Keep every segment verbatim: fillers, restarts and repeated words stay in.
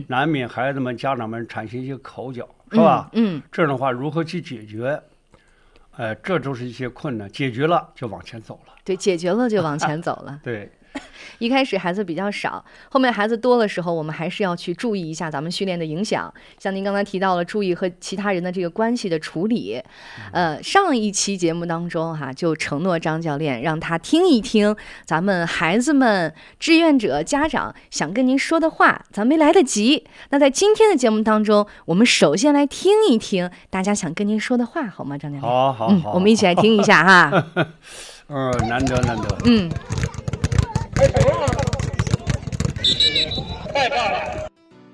难免孩子们、家长们产生一些口角，是吧？ 嗯，嗯这样的话如何去解决？呃，这都是一些困难，解决了就往前走了。 对，解决了就往前走了。 对。 一开始孩子比较少，后面孩子多的时候，我们还是要去注意一下咱们训练的影响。像您刚才提到了，注意和其他人的这个关系的处理。呃，上一期节目当中哈、啊，就承诺张教练让他听一听咱们孩子们、志愿者、家长想跟您说的话，咱没来得及。那在今天的节目当中，我们首先来听一听大家想跟您说的话，好吗，张教练？ 好好好、 嗯，我们一起来听一下哈。 嗯，难得难得。 嗯。 太棒了！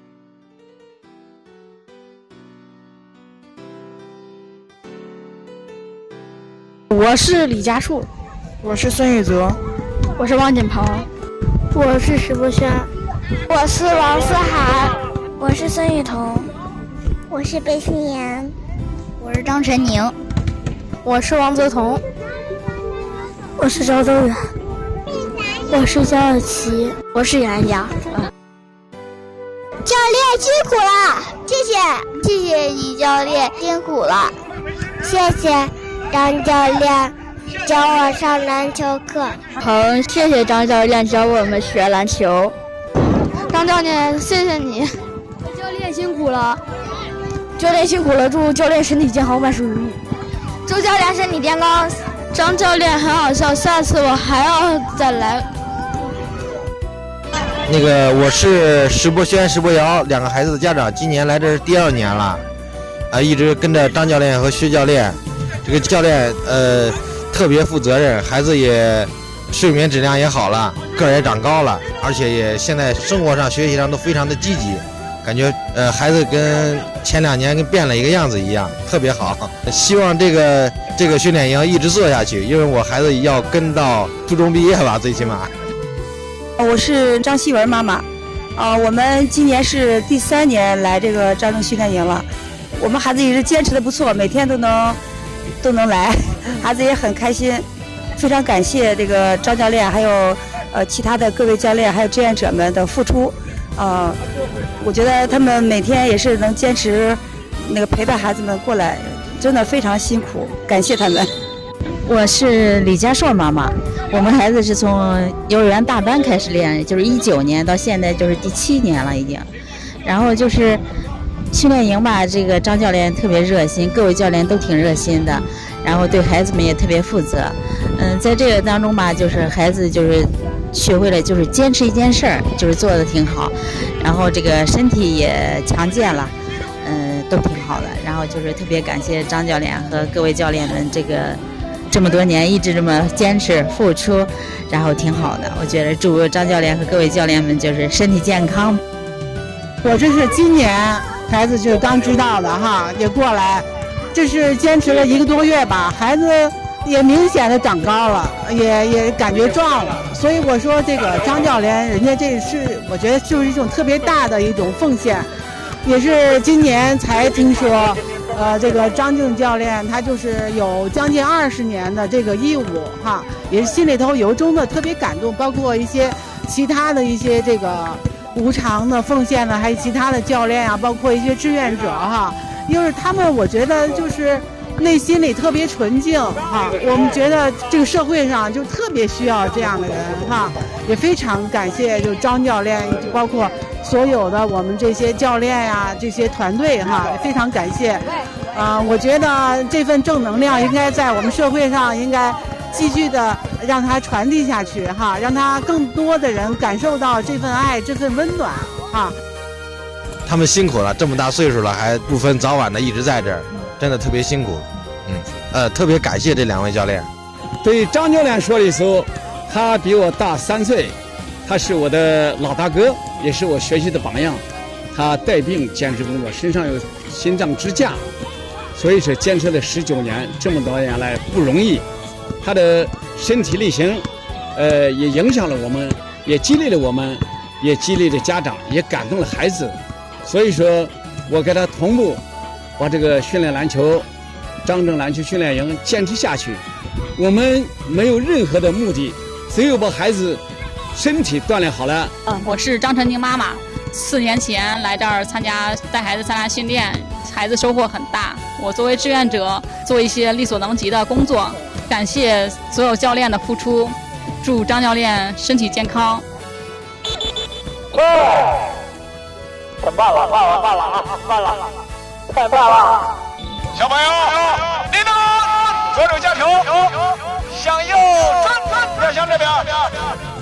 我是李家树， 我是孙宇泽， 我是汪锦鹏， 我是石博轩， 我是王思涵， 我是孙雨桐， 我是贝心妍， 我是张晨宁， 我是王泽彤， 我是赵宗远。我是焦尔琪， 我是杨洋。 啊、教练辛苦了，谢谢，谢谢你，教练辛苦了， 谢谢张教练教我上篮球课。 好，谢谢张教练教我们学篮球。 张教练，谢谢你。 教练辛苦了，教练辛苦了，祝教练身体健康，万事如意。 祝教练身体健康。张教练很好笑，下次我还要再来。 那个我是石博轩、石博瑶两个孩子的家长，今年来这是第二年了，啊，一直跟着张教练和薛教练。这个教练呃特别负责任，孩子也睡眠质量也好了，个儿也长高了，而且也现在生活上、学习上都非常的积极，感觉呃孩子跟前两年跟变了一个样子一样，特别好。希望这个这个训练营一直做下去，因为我孩子要跟到初中毕业吧，最起码。 我是张希文妈妈，啊，我们今年是第三年来这个张正训练营了，我们孩子一直坚持的不错，每天都能都能来，孩子也很开心，非常感谢这个张教练，还有呃其他的各位教练，还有志愿者们的付出，啊、呃，我觉得他们每天也是能坚持那个陪伴孩子们过来，真的非常辛苦，感谢他们。 我是李家硕妈妈，我们孩子是从幼儿园大班开始练，就是一九年到现在就是第七年了已经。然后就是训练营吧，这个张教练特别热心，各位教练都挺热心的，然后对孩子们也特别负责。嗯，在这个当中吧，就是孩子就是学会了就是坚持一件事儿，就是做的挺好，然后这个身体也强健了，嗯，都挺好的。然后就是特别感谢张教练和各位教练们这个。这么多年一直这么坚持付出，然后挺好的。我觉得祝张教练和各位教练们就是身体健康。 我这是今年孩子就刚知道的哈，也过来，这是坚持了一个多月吧，孩子也明显的长高了，也也感觉壮了。所以我说这个张教练，人家这是我觉得就是一种特别大的一种奉献，也是今年才听说。呃，这个张正教练他就是有将近二十年的这个义务哈，也是心里头由衷的特别感动，包括一些其他的一些这个无偿的奉献呢，还有其他的教练啊，包括一些志愿者哈，因为他们我觉得就是内心里特别纯净哈，我们觉得这个社会上就特别需要这样的人哈，也非常感谢就张教练，包括所有的我们这些教练呀、啊、这些团队哈，也非常感谢。啊、呃，我觉得这份正能量应该在我们社会上应该继续的让它传递下去哈，让他更多的人感受到这份爱、这份温暖哈。 他们辛苦了，这么大岁数了还不分早晚的一直在这儿，真的特别辛苦。嗯，呃，特别感谢这两位教练。 对张教练说的时候，他比我大三岁，他是我的老大哥，也是我学习的榜样。他带病坚持工作，身上有心脏支架，所以是坚持了十九年，这么多年来不容易。他的身体力行，呃，也影响了我们，也激励了我们，也激励了家长，也感动了孩子。所以说，我跟他同步把这个训练篮球、张正篮球训练营坚持下去。我们没有任何的目的，只有把孩子身体锻炼好了。 嗯，我是张晨宁妈妈。 四年前来这儿参加带孩子参加训练，孩子收获很大。我作为志愿者，做一些力所能及的工作，感谢所有教练的付出，祝张教练身体健康。 太棒了，棒了，棒了啊！棒了，太棒了！小朋友，你的左手加球，向右转转，要向这边。